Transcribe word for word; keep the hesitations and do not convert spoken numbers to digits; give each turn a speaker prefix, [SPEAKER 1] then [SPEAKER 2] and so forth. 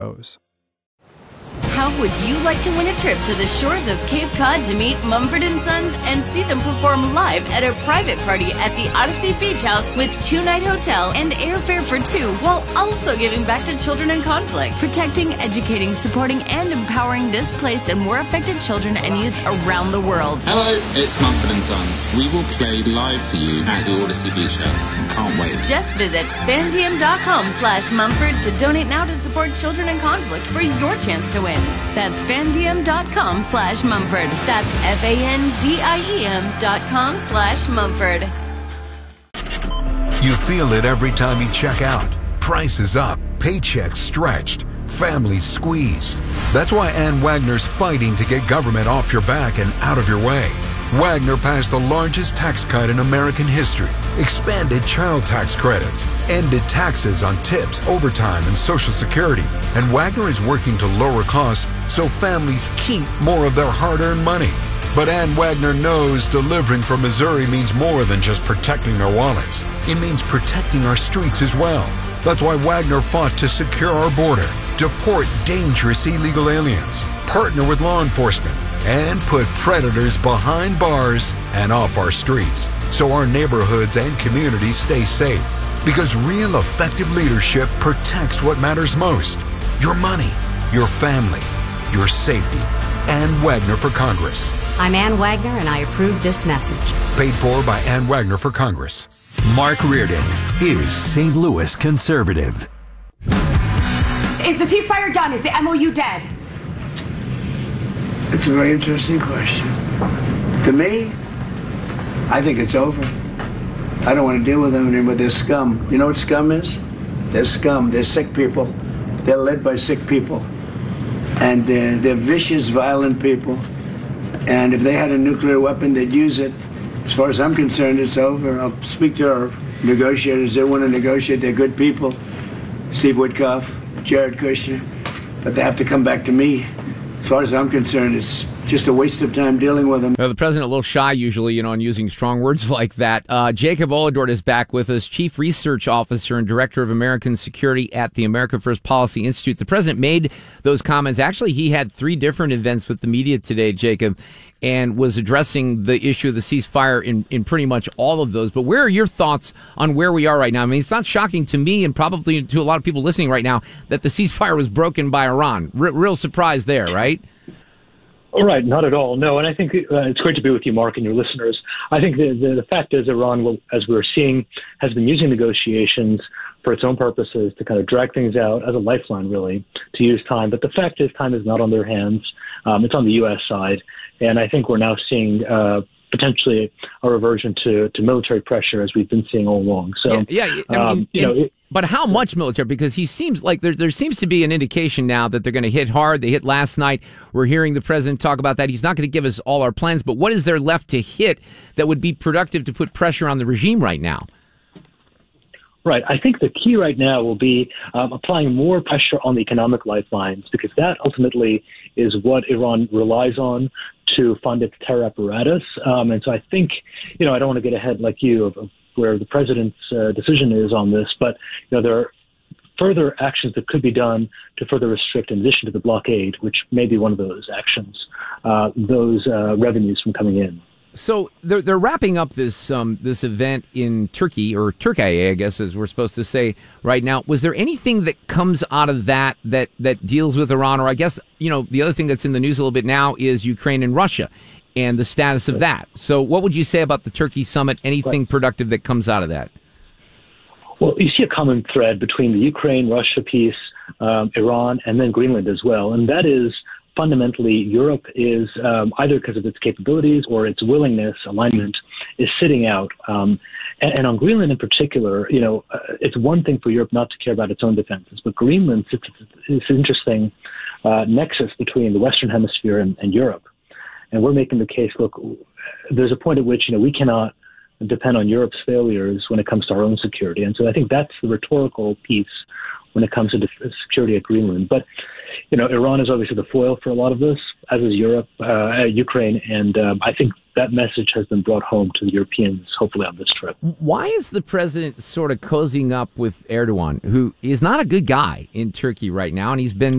[SPEAKER 1] How would you like to win a trip to the shores of Cape Cod to meet Mumford and Sons and see them perform live at a private party at the Odyssey Beach House with two-night hotel and airfare for two, while also giving back to children in conflict, protecting, educating, supporting, and empowering displaced and war affected children and youth around the world?
[SPEAKER 2] Hello, it's Mumford and Sons. We will play live for you at the Odyssey Beach House. Can't wait.
[SPEAKER 1] Just visit fandiem.com slash Mumford to donate now to support children in conflict for your chance to win. That's fandiem.com slash Mumford. That's F-A-N-D-I-E-M dot com slash Mumford.
[SPEAKER 3] You feel it every time you check out. Prices up, paychecks stretched, families squeezed. That's why Ann Wagner's fighting to get government off your back and out of your way. Wagner passed the largest tax cut in American history, expanded child tax credits, ended taxes on tips, overtime, and Social Security. And Wagner is working to lower costs so families keep more of their hard-earned money. But Ann Wagner knows delivering from Missouri means more than just protecting their wallets. It means protecting our streets as well. That's why Wagner fought to secure our border, deport dangerous illegal aliens, partner with law enforcement, and put predators behind bars and off our streets so our neighborhoods and communities stay safe. Because real effective leadership protects what matters most: your money, your family, your safety. Ann Wagner for Congress.
[SPEAKER 4] I'm Ann Wagner, and I approve this message.
[SPEAKER 3] Paid for by Ann Wagner for Congress.
[SPEAKER 5] Mark Reardon is Saint Louis conservative.
[SPEAKER 6] Is the ceasefire done? Is the M O U dead?
[SPEAKER 7] It's a very interesting question. To me, I think it's over. I don't want to deal with them anymore. They're scum. You know what scum is? They're scum. They're sick people. They're led by sick people. And they're, they're vicious, violent people. And if they had a nuclear weapon, they'd use it. As far as I'm concerned, it's over. I'll speak to our negotiators. They want to negotiate. They're good people. Steve Witkoff, Jared Kushner. But they have to come back to me. As far as I'm concerned, it's just a waste of time dealing with them.
[SPEAKER 8] Well, the president a little shy usually, you know, in using strong words like that. Uh, Jacob Oladort is back with us, Chief Research Officer and Director of American Security at the America First Policy Institute. The president made those comments. Actually, he had three different events with the media today, Jacob, and was addressing the issue of the ceasefire in, in pretty much all of those. But where are your thoughts on where we are right now? I mean, it's not shocking to me and probably to a lot of people listening right now that the ceasefire was broken by Iran. R- real surprise there, right?
[SPEAKER 9] All right, not at all. No, and I think uh, it's great to be with you, Mark, and your listeners. I think the, the, the fact is Iran, will, as we're seeing, has been using negotiations for its own purposes to kind of drag things out as a lifeline, really, to use time. But the fact is time is not on their hands. Um, it's on the U S side. And I think we're now seeing uh, potentially a reversion to, to military pressure, as we've been seeing all along. So,
[SPEAKER 8] yeah, yeah I mean,
[SPEAKER 9] um, you know, it,
[SPEAKER 8] but how much military? Because he seems like there, there seems to be an indication now that they're going to hit hard. They hit last night. We're hearing the president talk about that. He's not going to give us all our plans, but what is there left to hit that would be productive to put pressure on the regime right now?
[SPEAKER 9] Right. I think the key right now will be um, applying more pressure on the economic lifelines, because that ultimately is what Iran relies on to fund its terror apparatus. Um, and so I think, you know, I don't want to get ahead like you of, of where the president's uh, decision is on this, but, you know, there are further actions that could be done to further restrict, in addition to the blockade, which may be one of those actions, uh, those uh, revenues from coming in.
[SPEAKER 8] So they're they're wrapping up this um this event in Turkey, or Turkey, I guess, as we're supposed to say right now. Was there anything that comes out of that that that deals with Iran? Or I guess, you know, the other thing that's in the news a little bit now is Ukraine and Russia and the status of that. So what would you say about the Turkey summit? Anything productive that comes out of that?
[SPEAKER 9] Well, you see a common thread between the Ukraine-Russia piece, um, Iran, and then Greenland as well, and that is fundamentally, Europe is, um, either because of its capabilities or its willingness, alignment, is sitting out. Um, and, and on Greenland in particular, you know, uh, it's one thing for Europe not to care about its own defenses, but Greenland sits at this interesting uh, nexus between the Western Hemisphere and, and Europe. And we're making the case, look, there's a point at which, you know, we cannot depend on Europe's failures when it comes to our own security. And so I think that's the rhetorical piece when it comes to def- security at Greenland. But, you know, Iran is obviously the foil for a lot of this. as is Europe, uh, Ukraine, and um, I think that message has been brought home to the Europeans, hopefully on this trip.
[SPEAKER 8] Why is the president sort of cozying up with Erdogan, who is not a good guy in Turkey right now, and he's been